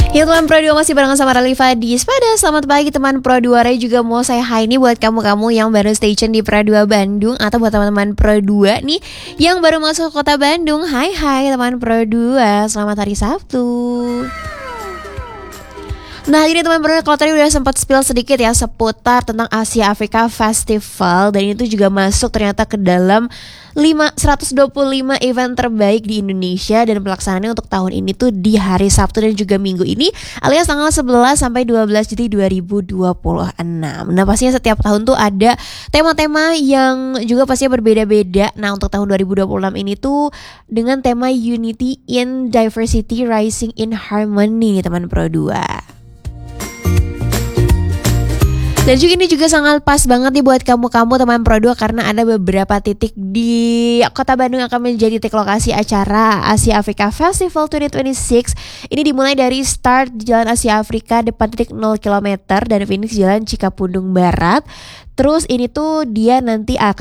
Ya teman Pro 2 masih barengan sama Ralifa di Spada. Selamat pagi teman Pro 2. Ray juga mau saya hai nih buat kamu-kamu yang baru station di Pro 2 Bandung, atau buat teman-teman Pro 2 nih yang baru masuk kota Bandung. Hai teman Pro 2, selamat hari Sabtu. Nah ini teman Pro, kalau tadi udah sempat spill sedikit ya seputar tentang Asia Afrika Festival, dan itu juga masuk ternyata ke dalam 125 event terbaik di Indonesia, dan pelaksanaannya untuk tahun ini tuh di hari Sabtu dan juga Minggu ini, alias tanggal 11 sampai 12 Juli 2026. Nah pastinya setiap tahun tuh ada tema-tema yang juga pastinya berbeda-beda. Nah untuk tahun 2026 ini tuh dengan tema Unity in Diversity Rising in Harmony teman Pro 2. Dan juga ini juga sangat pas banget nih buat kamu-kamu teman Pro 2, karena ada beberapa titik di kota Bandung yang akan menjadi titik lokasi acara Asia Afrika Festival 2026. Ini dimulai dari start di Jalan Asia Afrika depan titik 0 km dan finish Jalan Cikapundung Barat. Terus ini tuh dia nanti akan